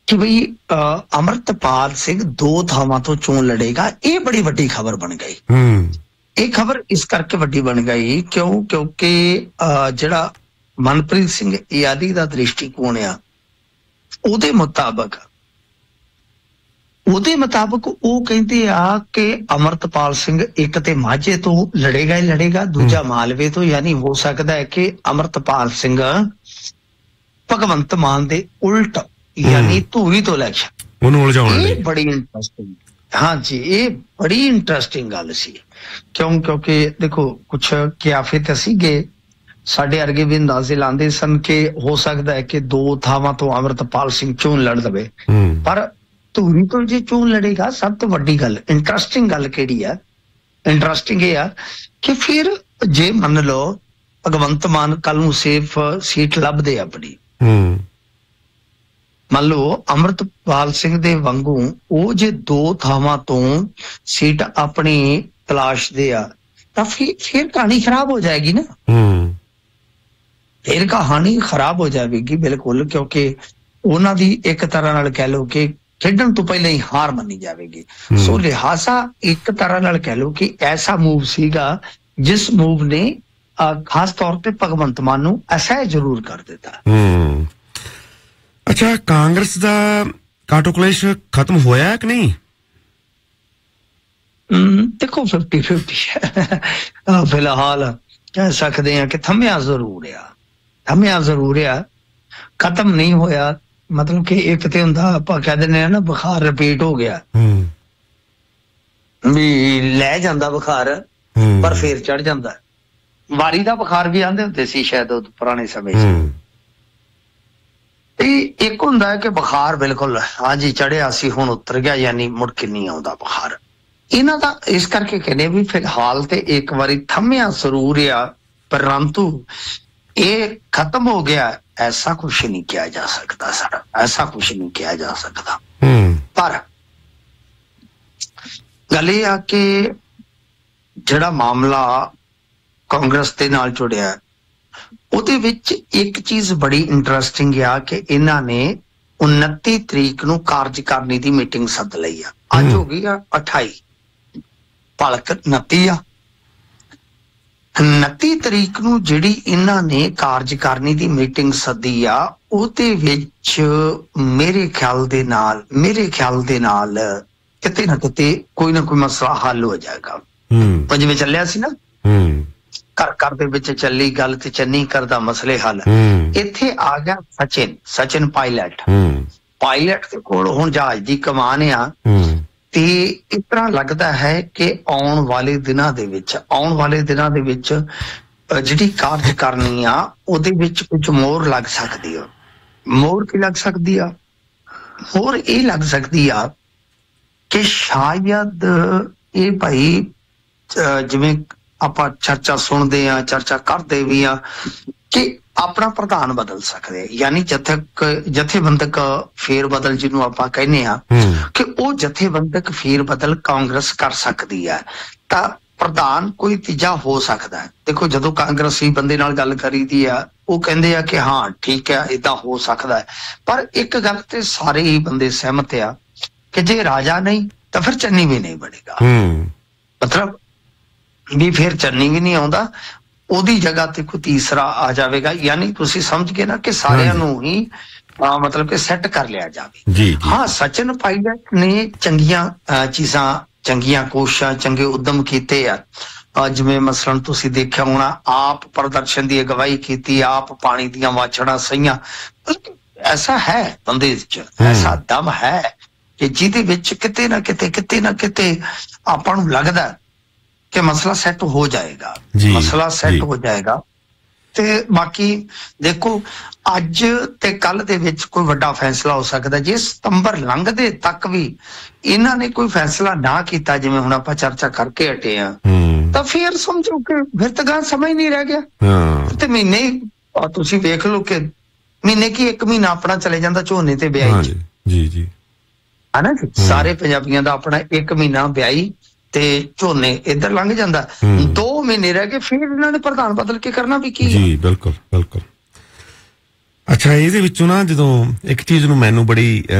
ਕਿ ਬਈ ਅਮਰਤਪਾਲ ਸਿੰਘ 2 ਥਾਵਾਂ ਤੋਂ ਚੋਣ ਲੜੇਗਾ। ਇਹ ਬੜੀ ਵੱਡੀ ਖਬਰ ਬਣ ਗਈ। ਇਹ ਖਬਰ ਇਸ ਕਰਕੇ ਵੱਡੀ ਬਣ ਗਈ ਕਿਉਂਕਿ ਜਿਹੜਾ ਮਨਪ੍ਰੀਤ ਸਿੰਘ ਯਾਦੀ ਦਾ ਦ੍ਰਿਸ਼ਟੀਕੋਣ ਆ, ਉਹਦੇ ਮੁਤਾਬਕ ਉਹ ਕਹਿੰਦੇ ਆ ਕਿ ਅਮਰਤਪਾਲ ਸਿੰਘ ਇੱਕ ਤੇ ਮਾਝੇ ਤੋਂ ਲੜੇਗਾ ਹੀ ਲੜੇਗਾ, ਦੂਜਾ ਮਾਲਵੇ ਤੋਂ। ਯਾਨੀ ਹੋ ਸਕਦਾ ਹੈ ਕਿ ਅਮਰਤਪਾਲ ਸਿੰਘ ਭਗਵੰਤ ਮਾਨ ਦੇ ਉਲਟ ਯਾਨੀ ਧੂਰੀ ਤੋਂ ਇਲੈਕਸ਼ਨ ਉਹਨੂੰ ਉਲਝਾਉਣ ਲਈ। ਇਹ ਬੜੀ ਇੰਟਰਸਟਿੰਗ, ਹਾਂਜੀ ਇਹ ਬੜੀ ਇੰਟਰਸਟਿੰਗ ਗੱਲ ਸੀ। ਕਿਉਂਕਿ ਦੇਖੋ ਕੁਛ ਕਿਆਫੇ ਤਾਂ ਸੀਗੇ, ਸਾਡੇ ਅਰਗੇ ਵੀ ਅੰਦਾਜ਼ੇ ਲਾਉਂਦੇ ਸਨ ਕਿ ਹੋ ਸਕਦਾ ਹੈ ਕਿ 2 ਥਾਵਾਂ ਤੋਂ ਅਮਰਤਪਾਲ ਸਿੰਘ ਚੋਣ ਲੜ ਲਵੇ, ਪਰ ਧੂਰੀ ਤੋਂ ਜੇ ਚੋਣ ਲੜੇਗਾ, ਸਭ ਤੋਂ ਵੱਡੀ ਗੱਲ ਇੰਟਰਸਟਿੰਗ ਗੱਲ ਕਿਹੜੀ ਆ, ਇੰਟਰਸਟਿੰਗ ਇਹ ਆ ਕਿ ਫਿਰ ਜੇ ਮੰਨ ਲਓ ਭਗਵੰਤ ਮਾਨ ਕੱਲ ਨੂੰ ਸੇਫ ਸੀਟ ਲੱਭਦੇ ਆਪਣੀ, ਮੰਨ ਲਓ ਅਮਰਤਪਾਲ ਸਿੰਘ ਦੇ ਵਾਂਗੂ ਉਹ ਜੇ 2 ਥਾਵਾਂ ਤੋਂ ਸੀਟ ਆਪਣੀ ਤਲਾਸ਼ਦੇ ਆ, ਤਾਂ ਫਿਰ ਕਹਾਣੀ ਖਰਾਬ ਹੋ ਜਾਏਗੀ ਨਾ। ਫਿਰ ਕਹਾਣੀ ਖਰਾਬ ਹੋ ਜਾਵੇਗੀ ਬਿਲਕੁਲ, ਕਿਉਂਕਿ ਉਹਨਾਂ ਦੀ ਇੱਕ ਤਰ੍ਹਾਂ ਨਾਲ ਕਹਿ ਲਓ ਕਿ ਖੇਡਣ ਤੋਂ ਪਹਿਲਾਂ ਹੀ ਹਾਰ ਮੰਨੀ ਜਾਵੇਗੀ। ਸੋ ਲਿਹਾਜ਼ਾ ਇੱਕ ਤਰ੍ਹਾਂ ਨਾਲ ਕਹਿ ਲਓ ਕਿ ਐਸਾ ਮੂਵ ਸੀਗਾ ਜਿਸ ਮੂਵ ਨੇ ਖਾਸ ਤੌਰ ਤੇ ਭਗਵੰਤ ਮਾਨ ਨੂੰ ਅਸਹਿ ਜ਼ਰੂਰ ਕਰ ਦਿੱਤਾ। ਅੱਛਾ, ਕਾਂਗਰਸ ਦਾ ਕਾਟੋ ਕਲੇਸ਼ ਖਤਮ ਹੋਇਆ ਕਿ ਨਹੀਂ? ਦੇਖੋ 50-50 ਫਿਲਹਾਲ ਕਹਿ ਸਕਦੇ ਆ ਕਿ ਥੰਮਿਆ ਜ਼ਰੂਰ ਆ, ਖਤਮ ਨਹੀਂ ਹੋਇਆ। ਮਤਲਬ ਕਿ ਇੱਕ ਤੇ ਹੁੰਦਾ ਆਪਾਂ ਕਹਿ ਦਿੰਦੇ ਆ ਨਾ ਬੁਖਾਰ ਰਿਪੀਟ ਹੋ ਗਿਆ, ਵੀ ਲੈ ਜਾਂਦਾ ਬੁਖਾਰ ਪਰ ਫੇਰ ਚੜ ਜਾਂਦਾ। ਵਾਰੀ ਦਾ ਬੁਖਾਰ ਵੀ ਆਂਦੇ ਹੁੰਦੇ ਸੀ ਸ਼ਾਇਦ ਉਹ ਪੁਰਾਣੇ ਸਮੇਂ 'ਚ। ਇਹ ਇੱਕ ਹੁੰਦਾ ਹੈ ਕਿ ਬੁਖਾਰ ਬਿਲਕੁਲ ਹਾਂਜੀ ਚੜਿਆ ਸੀ, ਹੁਣ ਉਤਰ ਗਿਆ, ਯਾਨੀ ਮੁੜ ਕੇ ਨਹੀਂ ਆਉਂਦਾ ਬੁਖਾਰ। ਇਹਨਾਂ ਦਾ ਇਸ ਕਰਕੇ ਕਹਿੰਦੇ ਵੀ ਫਿਲਹਾਲ ਤੇ ਇੱਕ ਵਾਰੀ ਥੰਮਿਆ ਜ਼ਰੂਰ ਆ, ਪਰੰਤੂ ਇਹ ਖਤਮ ਹੋ ਗਿਆ ਐਸਾ ਕੁਛ ਨਹੀਂ ਕਿਹਾ ਜਾ ਸਕਦਾ ਸਾਡਾ, ਐਸਾ ਕੁਛ ਨਹੀਂ ਕਿਹਾ ਜਾ ਸਕਦਾ। ਪਰ ਗੱਲ ਇਹ ਆ ਕਿ ਜਿਹੜਾ ਮਾਮਲਾ ਕਾਂਗਰਸ ਦੇ ਨਾਲ ਜੁੜਿਆ, ਉਹਦੇ ਵਿੱਚ ਇੱਕ ਚੀਜ਼ ਬੜੀ ਇੰਟਰਸਟਿੰਗ ਆ ਕਿ ਇਹਨਾਂ ਨੇ 29 ਤਰੀਕ ਨੂੰ ਕਾਰਜਕਾਰਨੀ ਦੀ ਮੀਟਿੰਗ ਸੱਦ ਲਈ ਆ। ਅੱਜ ਹੋ ਗਈ ਆ 28, ਭਲਕ 29 ਆ। 29 ਤਰੀਕ ਨੂੰ ਜਿਹੜੀ ਇਹਨਾਂ ਨੇ ਕਾਰਜਕਾਰਨੀ ਦੀ ਮੀਟਿੰਗ ਸੱਦੀ ਆ, ਉਹਦੇ ਵਿੱਚ ਮੇਰੇ ਖਿਆਲ ਦੇ ਨਾਲ ਕਿਤੇ ਨਾ ਕਿਤੇ ਕੋਈ ਨਾ ਕੋਈ ਮਸਲਾ ਹੱਲ ਹੋ ਜਾਏਗਾ। ਜਿਵੇਂ ਚੱਲਿਆ ਸੀ ਨਾ ਘਰ ਦੇ ਵਿੱਚ ਚੱਲੀ ਗੱਲ ਤੇ ਚੰਨੀ ਕਰਦਾ ਮਸਲੇ ਹੱਲ, ਇੱਥੇ ਆ ਗਿਆ ਸਚਿਨ ਪਾਇਲਟ ਦੇ ਕੋਲ ਹੁਣ ਜਹਾਜ਼ ਦੀ ਕਮਾਨ ਆ। ਤੇ ਇਸ ਤਰ੍ਹਾਂ ਲੱਗਦਾ ਹੈ ਕਿ ਆਉਣ ਵਾਲੇ ਦਿਨਾਂ ਦੇ ਵਿੱਚ ਜਿਹੜੀ ਕਾਰਜਕਾਰਨੀ ਆ ਉਹਦੇ ਵਿੱਚ ਕੁਝ ਮੋਹਰ ਲੱਗ ਸਕਦੀ ਆ। ਮੋਹਰ ਕੀ ਲੱਗ ਸਕਦੀ ਆ? ਮੋਹਰ ਇਹ ਲੱਗ ਸਕਦੀ ਆ ਕਿ ਸ਼ਾਇਦ ਇਹ ਭਾਈ ਜਿਵੇਂ ਆਪਾਂ ਚਰਚਾ ਸੁਣਦੇ ਆ, ਚਰਚਾ ਕਰਦੇ ਵੀ ਆ ਕਿ ਆਪਣਾ ਪ੍ਰਧਾਨ ਬਦਲ ਸਕਦੇ, ਯਾਨੀ ਜਥੇਬੰਦਕ ਫੇਰ ਬਦਲ ਜਿਹਨੂੰ ਆਪਾਂ ਕਹਿੰਦੇ ਆ ਕਿ ਉਹ ਜਥੇਬੰਦਕ ਫੇਰ ਬਦਲ ਕਾਂਗਰਸ ਕਰ ਸਕਦੀ ਹੈ, ਤਾਂ ਪ੍ਰਧਾਨ ਕੋਈ ਤੀਜਾ ਹੋ ਸਕਦਾ ਹੈ। ਦੇਖੋ ਜਦੋਂ ਕਾਂਗਰਸੀ ਬੰਦੇ ਨਾਲ ਗੱਲ ਕਰੀਦੀ ਆ, ਉਹ ਕਹਿੰਦੇ ਆ ਕਿ ਹਾਂ ਠੀਕ ਹੈ ਏਦਾਂ ਹੋ ਸਕਦਾ ਹੈ, ਪਰ ਇੱਕ ਗੱਲ ਤੇ ਸਾਰੇ ਹੀ ਬੰਦੇ ਸਹਿਮਤ ਆ ਕਿ ਜੇ ਰਾਜਾ ਨਹੀਂ ਤਾਂ ਫਿਰ ਚੰਨੀ ਵੀ ਨਹੀਂ ਬਣੇਗਾ। ਮਤਲਬ ਵੀ ਫਿਰ ਚੰਨੀ ਵੀ ਨਹੀਂ ਆਉਂਦਾ, ਉਹਦੀ ਜਗ੍ਹਾ ਤੇ ਕੋਈ ਤੀਸਰਾ ਆ ਜਾਵੇਗਾ। ਯਾਨੀ ਤੁਸੀਂ ਸਮਝ ਗਏ ਨਾ ਕਿ ਸਾਰਿਆਂ ਨੂੰ ਹੀ ਮਤਲਬ ਕਿ ਸੈੱਟ ਕਰ ਲਿਆ ਜਾਵੇ। ਹਾਂ, ਸਚਿਨ ਪਾਇਲਟ ਨੇ ਚੰਗੀਆਂ ਚੀਜ਼ਾਂ, ਚੰਗੀਆਂ ਕੋਸ਼ਿਸ਼ਾਂ, ਚੰਗੇ ਉਦਮ ਕੀਤੇ ਆ। ਜਿਵੇਂ ਮਸਲਨ ਤੁਸੀਂ ਦੇਖਿਆ ਹੋਣਾ, ਆਪ ਪ੍ਰਦਰਸ਼ਨ ਦੀ ਅਗਵਾਈ ਕੀਤੀ, ਆਪ ਪਾਣੀ ਦੀਆਂ ਵਾਛੜਾਂ ਸਹੀਆਂ। ਐਸਾ ਹੈ ਬੰਦੇ ਚ, ਐਸਾ ਦਮ ਹੈ ਕਿ ਜਿਹਦੇ ਵਿੱਚ ਕਿਤੇ ਨਾ ਕਿਤੇ ਆਪਾਂ ਨੂੰ ਲੱਗਦਾ ਕਿ ਮਸਲਾ ਸੈੱਟ ਹੋ ਜਾਏਗਾ, ਹੋ ਜਾਏਗਾ। ਤੇ ਬਾਕੀ ਦੇਖੋ ਅੱਜ ਤੇ ਕੱਲ ਦੇ ਵਿੱਚ ਕੋਈ ਵੱਡਾ ਫੈਸਲਾ ਹੋ ਸਕਦਾ। ਜੇ ਸਤੰਬਰ ਲੰਘਦੇ ਤੱਕ ਵੀ ਇਹਨਾਂ ਨੇ ਕੋਈ ਫੈਸਲਾ ਨਾ ਕੀਤਾ, ਜਿਵੇਂ ਹੁਣ ਆਪਾਂ ਚਰਚਾ ਕਰਕੇ ਹਟੇ ਆ, ਤਾਂ ਫਿਰ ਸਮਝੋ ਕਿ ਫਿਰ ਤਾਂ ਸਮਝ ਨਹੀਂ ਰਹਿ ਗਿਆ। ਤੇ ਮਹੀਨੇ ਤੁਸੀਂ ਵੇਖ ਲਓ ਕਿ ਮਹੀਨੇ ਕੀ 1 ਮਹੀਨਾ ਆਪਣਾ ਚਲੇ ਜਾਂਦਾ ਝੋਨੇ ਤੇ ਵਿਆਹੀ ਚ, ਹਨਾ ਜੀ। ਸਾਰੇ ਪੰਜਾਬੀਆਂ ਦਾ ਆਪਣਾ 1 ਮਹੀਨਾ ਵਿਆਹੀ ਤੇ ਝੋਨੇ ਇੱਧਰ ਲੰਘ ਜਾਂਦਾ। 2 ਮਹੀਨੇ ਰਹਿ ਗਏ, ਫਿਰ ਇਹਨਾਂ ਨੇ ਪ੍ਰਧਾਨ ਬਦਲ ਕੇ ਕਰਨਾ ਵੀ ਕੀ? ਜੀ ਬਿਲਕੁਲ। ਅੱਛਾ, ਇਹਦੇ ਵਿੱਚੋਂ ਨਾ ਜਦੋਂ ਇੱਕ ਚੀਜ਼ ਨੂੰ ਮੈਨੂੰ ਬੜੀ